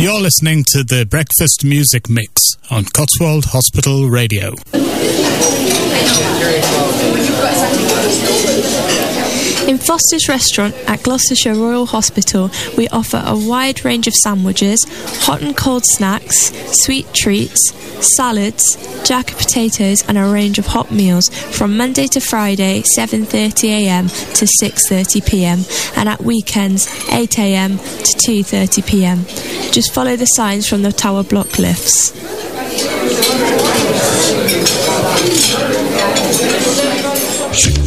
You're listening to the Breakfast Music Mix on Cotswold Hospital Radio. In Foster's Restaurant at Gloucestershire Royal Hospital, we offer a wide range of sandwiches, hot and cold snacks, sweet treats, salads, jacket potatoes and a range of hot meals from Monday to Friday 7:30am to 6:30pm and at weekends 8am to 2:30pm. Just follow the signs from the tower block lifts.